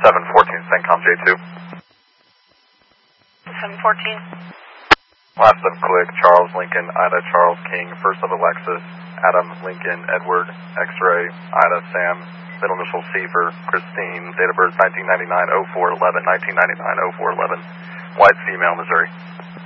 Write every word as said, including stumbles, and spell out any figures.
seven fourteen, CENTCOM J two. seven fourteen. Last of click, Charles Lincoln, Ida, Charles King, first of Alexis, Adam, Lincoln, Edward, X-ray, Ida, Sam, middle initial C for Christine, date of birth nineteen ninety-nine oh four eleven, nineteen ninety-nine oh four eleven, white female, Missouri.